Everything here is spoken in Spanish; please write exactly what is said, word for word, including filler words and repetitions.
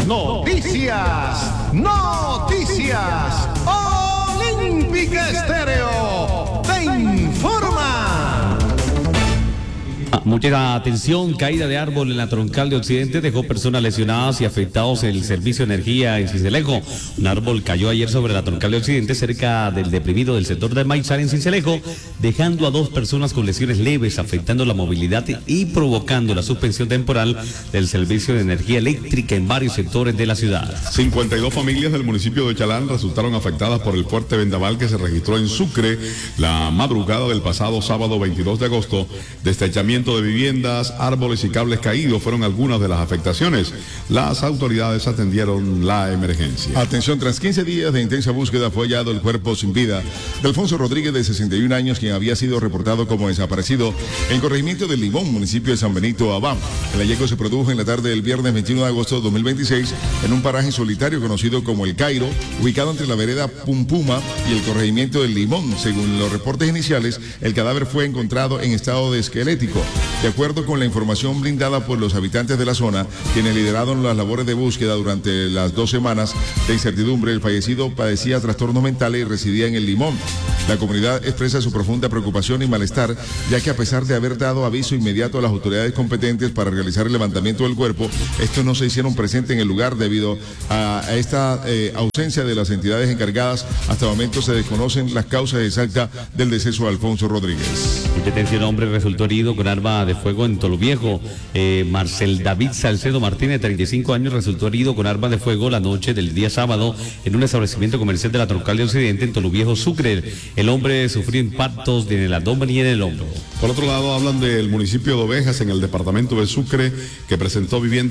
Noticias, noticias. Olímpica Estéreo te informa. Mucha atención, caída de árbol en la troncal de Occidente dejó personas lesionadas y afectados en el servicio de energía en Sincelejo. Un árbol cayó ayer sobre la troncal de Occidente cerca del deprimido del sector de Maizar en Sincelejo, dejando a dos personas con lesiones leves, afectando la movilidad y provocando la suspensión temporal del servicio de energía eléctrica en varios sectores de la ciudad. cincuenta y dos familias del municipio de Chalán resultaron afectadas por el fuerte vendaval que se registró en Sucre la madrugada del pasado sábado veintidós de agosto. Destrechamiento de viviendas, árboles y cables caídos fueron algunas de las afectaciones. Las autoridades atendieron la emergencia. Atención, tras quince días de intensa búsqueda fue hallado el cuerpo sin vida de Alfonso Rodríguez, de sesenta y un años, quien había sido reportado como desaparecido en el corregimiento del Limón, municipio de San Benito, Abam. El hallazgo se produjo en la tarde del viernes veintiuno de agosto de dos mil veintiséis en un paraje solitario conocido como El Cairo, ubicado entre la vereda Pumpuma y el corregimiento del Limón. Según los reportes iniciales, el cadáver fue encontrado en estado de esquelético. De acuerdo con la información brindada por los habitantes de la zona, quienes lideraron las labores de búsqueda durante las dos semanas de incertidumbre, el fallecido padecía trastornos mentales y residía en el Limón. La comunidad expresa su profunda preocupación y malestar, ya que a pesar de haber dado aviso inmediato a las autoridades competentes para realizar el levantamiento del cuerpo, estos no se hicieron presentes en el lugar debido a esta eh, ausencia de las entidades encargadas. Hasta el momento se desconocen las causas exactas del deceso de Alfonso Rodríguez. Mucha atención, hombre resultó herido con arma de fuego en Toluviejo. Eh, Marcel David Salcedo Martínez, treinta y cinco años, resultó herido con arma de fuego la noche del día sábado en un establecimiento comercial de la troncal de Occidente en Toluviejo, Sucre. El hombre sufrió impactos en el abdomen y en el hombro. Por otro lado, hablan del municipio de Ovejas, en el departamento de Sucre, que presentó vivienda